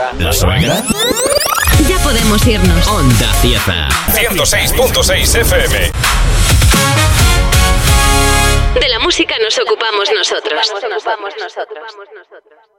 ¿La suegra? Ya podemos irnos. Onda Cieza. 106.6 FM. De la música nos ocupamos nosotros.